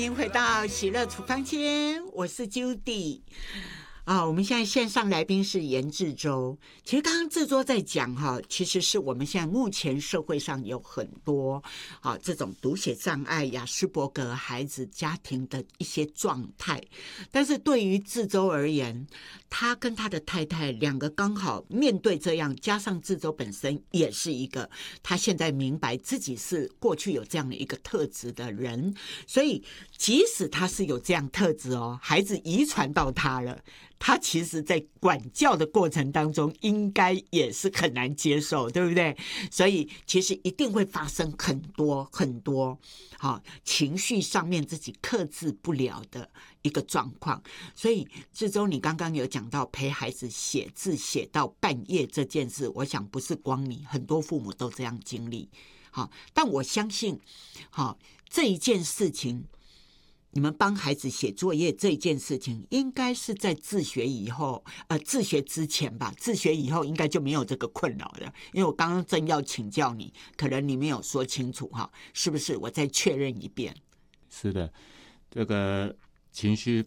欢迎回到喜乐处方间，我是 Judy。我们现在线上来宾是严志洲。其实刚刚志洲在讲其实是我们现在目前社会上有很多这种读写障碍、亚斯伯格孩子家庭的一些状态。但是对于志洲而言，他跟他的太太两个刚好面对这样，加上志洲本身也是一个他现在明白自己是过去有这样的一个特质的人，所以即使他是有这样特质孩子遗传到他了，他其实在管教的过程当中应该也是很难接受，对不对？所以其实一定会发生很多很多情绪上面自己克制不了的一个状况。所以志洲你刚刚有讲到陪孩子写字写到半夜这件事，我想不是光你，很多父母都这样经历。但我相信这一件事情，你们帮孩子写作业这一件事情，应该是在自学以后，自学之前吧，自学以后应该就没有这个困扰了。因为我刚刚正要请教你，可能你没有说清楚是不是？我再确认一遍。 是的，这个情绪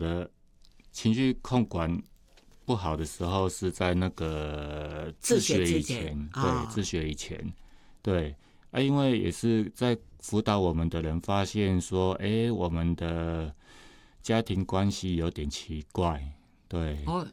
控管不好的时候，是在那个自学以前，对，自学以前，对。因为也是在辅导我们的人发现说，我们的家庭关系有点奇怪，对。